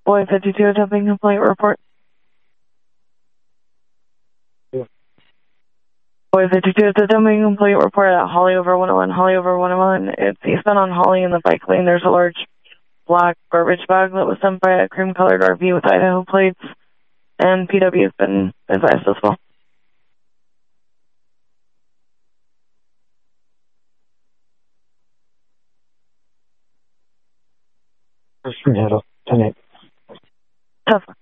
Boy 52, attempting complaint report. Boy 52, it's attempting complaint report at Holly over 101. Holly over 101. It's eastbound on Holly in the bike lane. There's a large black garbage bag that was sent by a cream-colored RV with Idaho plates, and PW has been advised as well. From Heddle, 10-8. Tough.